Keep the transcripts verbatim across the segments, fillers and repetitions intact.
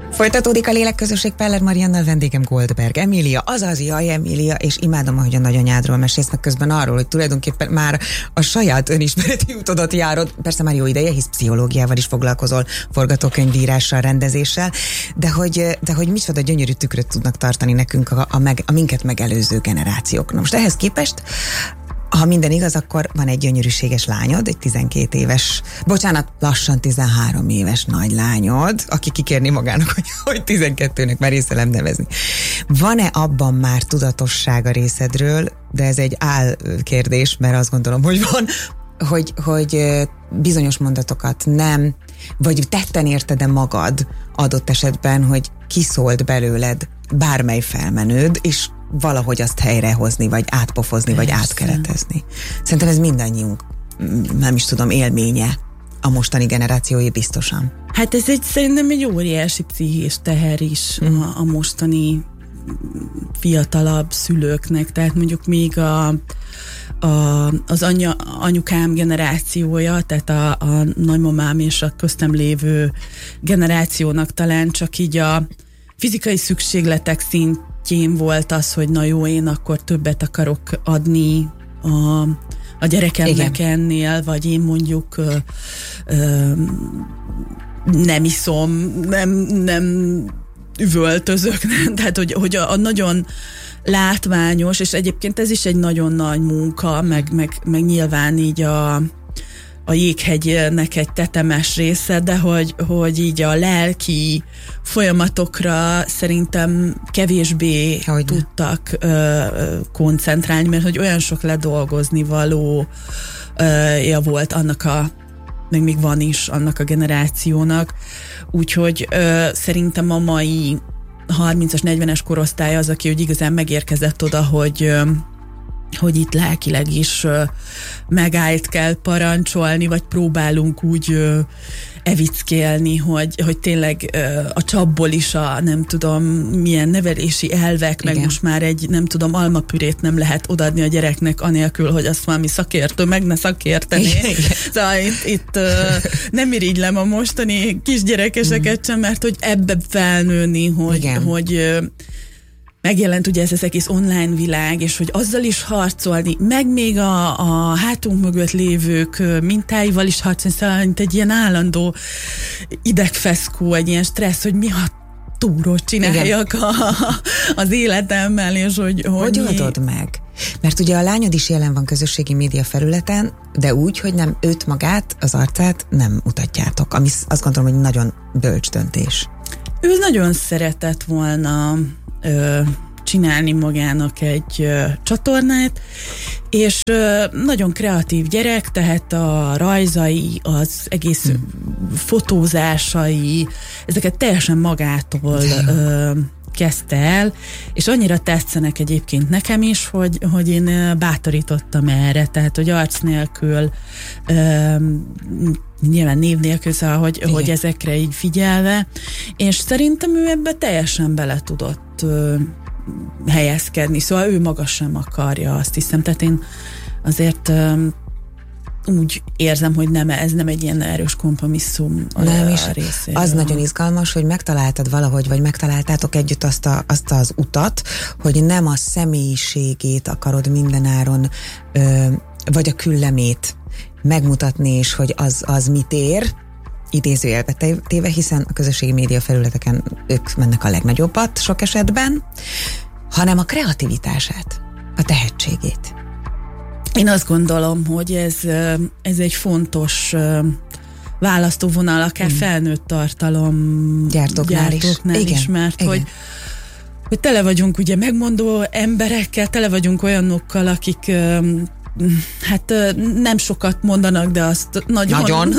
Folytatódik a Lélekközösség Peller Mariannal, vendégem Goldberg Emília, azaz jaj Emília, és imádom, ahogy a nagyanyádról mesélsz, meg közben arról, hogy tulajdonképpen már a saját önismereti utodat járod, persze már jó ideje, hisz pszichológiával is foglalkozol, forgatókönyvírással, rendezéssel, de hogy, de hogy micsoda gyönyörű tükröt tudnak tartani nekünk a, a, meg, a minket megelőző generációk. Na most ehhez képest, ha minden igaz, akkor van egy gyönyörűséges lányod, egy tizenkét éves, bocsánat, lassan tizenhárom éves nagy lányod, aki kikérni magának, hogy, hogy tizenkettőnek már észre nevezni. Van-e abban már tudatosság a részedről, de ez egy álkérdés, mert azt gondolom, hogy van, hogy, hogy bizonyos mondatokat nem, vagy tetten érted-e magad adott esetben, hogy kiszólt belőled bármely felmenőd, és valahogy azt helyrehozni, vagy átpofozni, Persze. vagy átkeretezni. Szerintem ez mindannyiunk, nem is tudom, élménye a mostani generációi biztosan. Hát ez egy, szerintem egy óriási pszichés teher is mm. a, a mostani fiatalabb szülőknek, tehát mondjuk még a, a, az anya, anyukám generációja, tehát a, a nagymamám és a köztem lévő generációnak talán csak így a fizikai szükségletek szintjén volt az, hogy na jó, én akkor többet akarok adni a, a gyerekemnek Igen. ennél, vagy én mondjuk ö, ö, nem iszom, nem, nem üvöltözök, nem? Tehát hogy, hogy a, a nagyon látványos, és egyébként ez is egy nagyon nagy munka, meg, meg, meg nyilván így a a jéghegynek egy tetemes része, de hogy, hogy így a lelki folyamatokra szerintem kevésbé Hogyne. tudtak ö, koncentrálni, mert hogy olyan sok ledolgozni való ö, ja volt annak a, meg még van is annak a generációnak, úgyhogy ö, szerintem a mai harmincas, negyvenes korosztály az, aki hogy igazán megérkezett oda, hogy ö, hogy itt lelkileg is uh, megállt kell parancsolni, vagy próbálunk úgy uh, evickélni, hogy, hogy tényleg uh, a csapból is a nem tudom milyen nevelési elvek, Igen. meg most már egy nem tudom almapürét nem lehet odaadni a gyereknek anélkül, hogy azt valami szakértő meg ne szakértené. Szóval itt, itt uh, nem irigylem a mostani kisgyerekeseket mm. sem, mert hogy ebbe felnőni, hogy, hogy uh, megjelent ugye ez az egész online világ, és hogy azzal is harcolni, meg még a, a hátunk mögött lévők mintáival is harcolni, szóval mint egy ilyen állandó idegfeszkó, egy ilyen stressz, hogy mi ha túrót csináljak a, az életemmel, és hogy... Hogy, hogy oldod meg? Mert ugye a lányod is jelen van közösségi média felületen, de úgy, hogy nem őt magát, az arcát nem mutatjátok, ami azt gondolom, hogy nagyon bölcs döntés. Ő nagyon szeretett volna Ö, csinálni magának egy ö, csatornát, és ö, nagyon kreatív gyerek, tehát a rajzai, az egész hmm. fotózásai, ezeket teljesen magától ö, kezdte el, és annyira tetszenek egyébként nekem is, hogy, hogy én bátorítottam erre, tehát hogy arc nélkül ö, nyilván név nélkül, szóval, hogy, hogy ezekre így figyelve, és szerintem ő ebbe teljesen bele tudott ö, helyezkedni, szóval ő maga sem akarja, azt hiszem, tehát én azért ö, úgy érzem, hogy nem, ez nem egy ilyen erős kompromisszum nem a, is. a részéről. Az nagyon izgalmas, hogy megtaláltad valahogy, vagy megtaláltátok együtt azt, a, azt az utat, hogy nem a személyiségét akarod mindenáron, ö, vagy a küllemét megmutatni is, hogy az, az mit ér, idézőjelbe téve, hiszen a közösségi média felületeken ők mennek a legnagyobbat sok esetben, hanem a kreativitását, a tehetségét. Én azt gondolom, hogy ez, ez egy fontos választóvonal, akár mm. felnőtt tartalom gyártóknál, gyártóknál is, is, mert igen. hogy hogy tele vagyunk ugye megmondó emberekkel, tele vagyunk olyanokkal, akik hát nem sokat mondanak, de azt nagyon. Nagyon.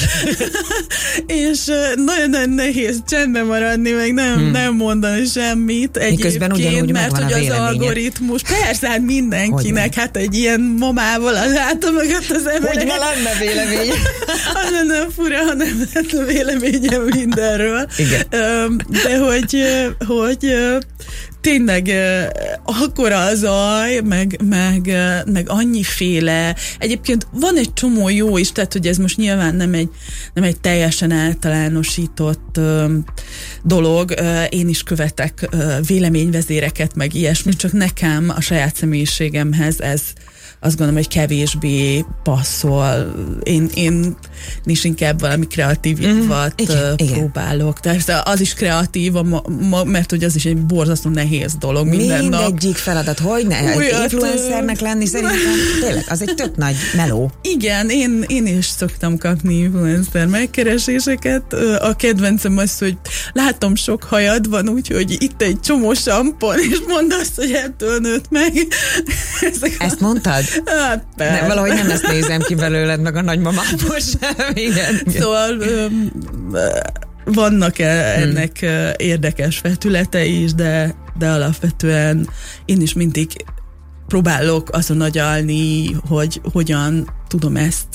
És nagyon-nagyon nehéz csendben maradni, meg nem, hmm. nem mondani semmit egyébként, mert hogy az algoritmus, persze, hát mindenkinek, hát egy ilyen mamával az háta mögött az emberek. Hogy ma lenne véleménye? Az nem fura, ha nem lenne véleményem mindenről. Igen. De hogy, hogy tényleg akkora a zaj, meg, meg, meg annyiféle. Egyébként van egy csomó jó is, tehát hogy ez most nyilván nem egy, nem egy teljesen általánosított dolog. Én is követek véleményvezéreket, meg ilyesmi, csak nekem a saját személyiségemhez ez azt gondolom, hogy kevésbé passzol. Én, én is inkább valami kreatívat mm, igen, próbálok. Igen. Tehát az is kreatív, a, ma, mert hogy az is egy borzasztó nehéz dolog minden nap. Mindegyik feladat, hogy ne, egy influencernek lenni szerintem, tényleg, az egy tök nagy meló. Igen, én, én is szoktam kapni influencer megkereséseket. A kedvencem az, hogy látom sok hajad van, úgyhogy itt egy csomó sampon, és mondd azt, hogy ettől nőtt meg. Ezek Ezt a... mondtad? Hát, ne, valahogy nem ezt nézem ki belőled, meg a nagymamából sem. Igen. Szóval öm, vannak ennek hmm. érdekes vetületei is, de, de alapvetően én is mindig próbálok azon agyalni, hogy hogyan tudom ezt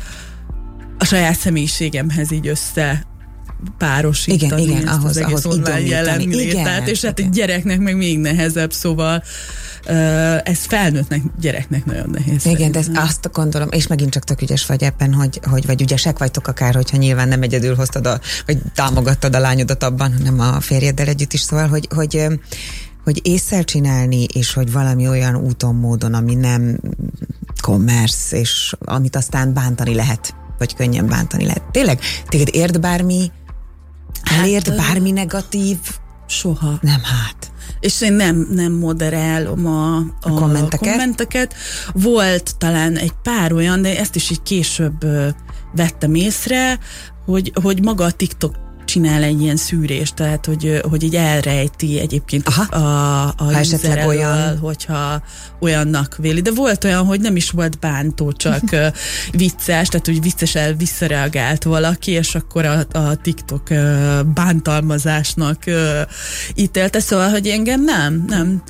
a saját személyiségemhez így össze párosítani, igen, igen, ahhoz, az egész ahhoz online jelenlétet, és hát egy gyereknek meg még nehezebb, szóval uh, ez felnőttnek, gyereknek nagyon nehéz. Igen, de azt gondolom, és megint csak tök ügyes vagy ebben, hogy, hogy vagy ügyesek vagytok akár, hogyha nyilván nem egyedül hoztad, a, vagy támogattad a lányodat abban, hanem a férjeddel együtt is, szóval, hogy, hogy hogy ésszel csinálni, és hogy valami olyan úton, módon, ami nem commerce, és amit aztán bántani lehet, vagy könnyen bántani lehet. Tényleg, téged ért bármi, elért hát, bármi negatív? Soha. Nem hát. És én nem, nem moderálom a, a, a kommenteket. kommenteket. Volt talán egy pár olyan, de ezt is így később uh, vettem észre, hogy, hogy maga a TikTok csinál egy ilyen szűrést, tehát hogy, hogy így elrejti egyébként Aha. a, a user elől, olyan. hogyha olyannak véli. De volt olyan, hogy nem is volt bántó, csak vicces, tehát hogy viccesen visszareagált valaki, és akkor a, a TikTok bántalmazásnak ítélte, szóval, hogy engem nem, nem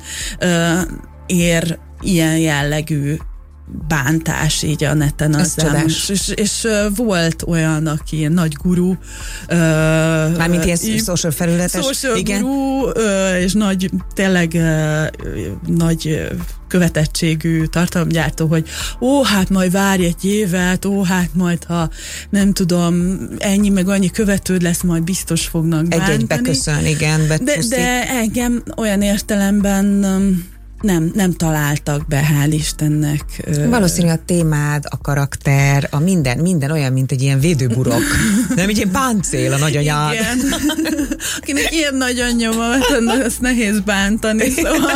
ér ilyen jellegű bántás így a neten az és, és, és uh, volt olyan, aki ilyen nagy guru. Uh, Mármint ilyen uh, social felületes. Social igen. guru, uh, és nagy, tényleg uh, nagy uh, követettségű tartalomgyártó, hogy ó, hát majd várj egy évet, ó, hát majd ha nem tudom, ennyi meg annyi követőd lesz, majd biztos fognak bántani. Egy-egy beköszön, igen. De, de engem olyan értelemben um, Nem, nem találtak be, hál' Istennek. Valószínű a témád, a karakter, a minden, minden olyan, mint egy ilyen védőburok. Nem, egy ilyen páncél a nagyanyád. Igen. Akinek ilyen nagyanyja van, azt nehéz bántani, szóval.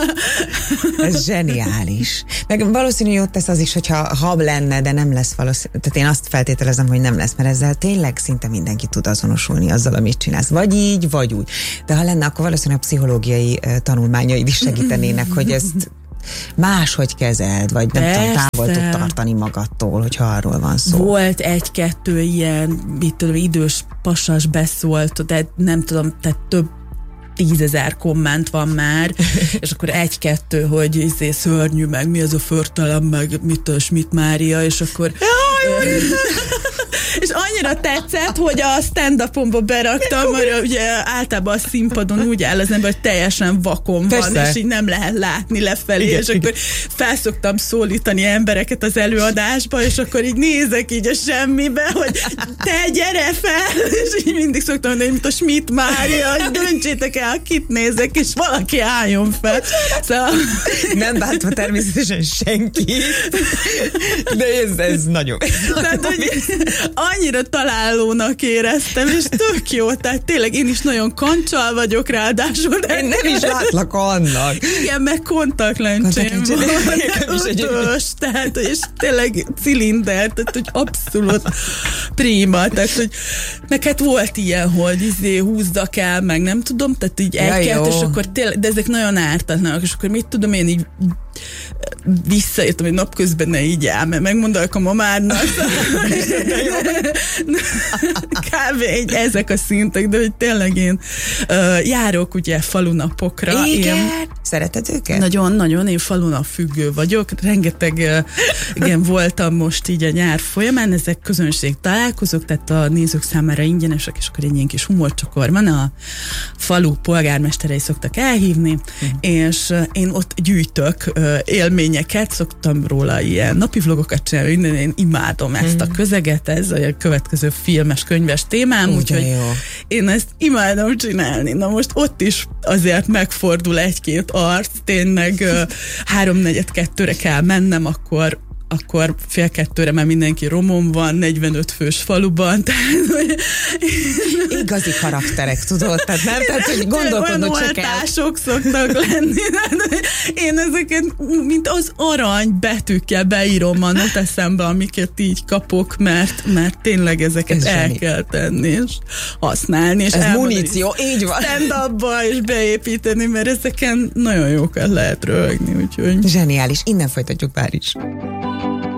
Ez zseniális. Meg valószínű jót tesz az is, hogyha hab lenne, de nem lesz valószínű. Tehát én azt feltételezem, hogy nem lesz, mert ezzel tényleg szinte mindenki tud azonosulni azzal, amit csinálsz. Vagy így, vagy úgy. De ha lenne, akkor valószínűleg a pszichológiai tanulmányaid is segítenének, hogy ezt máshogy kezeld, vagy nem tudom, távol tud tartani magadtól, hogyha arról van szó. Volt egy-kettő ilyen, mit tudom, idős pasas beszólt, de nem tudom, tehát több tízezer komment van már, és akkor egy-kettő, hogy izé szörnyű, meg mi az a förtelem, meg mit a Schmidt Mária, és akkor Jaj, és annyira tetszett, hogy a stand-upomba beraktam, mert ugye általában a színpadon úgy áll az ember, hogy teljesen vakon van, Persze. és így nem lehet látni lefelé, igen, és igen. akkor felszoktam szólítani embereket az előadásba, és akkor így nézek így a semmibe, hogy te gyere fel, és így mindig szoktam mondani, mint a Schmidt Mária, hogy döntsétek el, kit nézek, és valaki álljon fel. Szóval... Nem bántva természetesen senki, de ez, ez nagyon. Tehát, hogy annyira találónak éreztem, és tök jó, tehát tényleg én is nagyon kancsal vagyok ráadásul. De én nem is látlak annak. Igen, meg kontaktlencsém van, ötös, tehát, és tényleg cilinder, tehát, hogy abszolút prima, tehát, hogy meg hát volt ilyen, hogy izé húzzak el, meg nem tudom, tehát így egy-kettő, és akkor tényleg, de ezek nagyon ártatlanak, és akkor mit tudom, én így visszaértem, hogy napközben ne így áll, mert megmondok a mamádnak. Kb. Egy, ezek a szintek, de hogy tényleg én uh, járok ugye falunapokra. Igen. Én, Szereted őket? Nagyon-nagyon, én falun függő vagyok, rengeteg igen, voltam most így a nyár folyamán, ezek közönség találkozók, tehát a nézők számára ingyenesek, és akkor egy ilyen kis humorcsokor van, a falu polgármesterei szoktak elhívni, uh-huh. és én ott gyűjtök élményeket, szoktam róla ilyen napi vlogokat csinálni, én imádom uh-huh. ezt a közeget, ez a következő filmes, könyves témám, úgyhogy én ezt imádom csinálni. Na most ott is azért megfordul egy-két arc, tényleg háromnegyed kettőre kell mennem, akkor akkor fél kettőre már mindenki romon van, negyvenöt fős faluban, tehát... Igazi karakterek, tudod? Tehát nem, tehát, hogy gondolkodnod se kell. Oltások szoktak lenni. Én ezeket, mint az arany betűkkel beírom a noteszembe, amiket így kapok, mert, mert tényleg ezeket ez el zseni. Kell tenni, és használni, és ez muníció, így van. Stand-upba és beépíteni, mert ezeken nagyon jókat lehet röhögni, úgyhogy... Zseniális, innen folytatjuk Párizs.